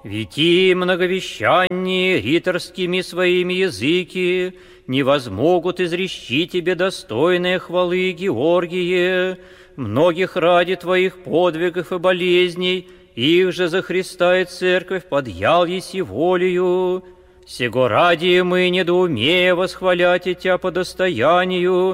Веки многовещанни риторскими своими языки не возмогут изрещи тебе достойные хвалы, Георгие, многих ради твоих подвигов и болезней, их же за Христа и Церковь подъял еси волею. Сего ради мы недоумея восхвалять и тя по достоянию,